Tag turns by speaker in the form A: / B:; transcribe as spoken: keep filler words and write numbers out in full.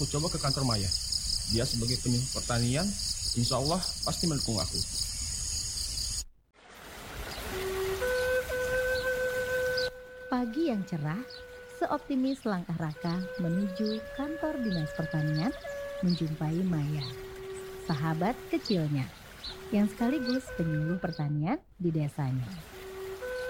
A: Aku coba ke kantor Maya. Dia sebagai penyuluh pertanian, insya Allah pasti mendukung aku.
B: Pagi yang cerah, seoptimis langkah Raka menuju kantor dinas pertanian menjumpai Maya, sahabat kecilnya yang sekaligus penyuluh pertanian di desanya.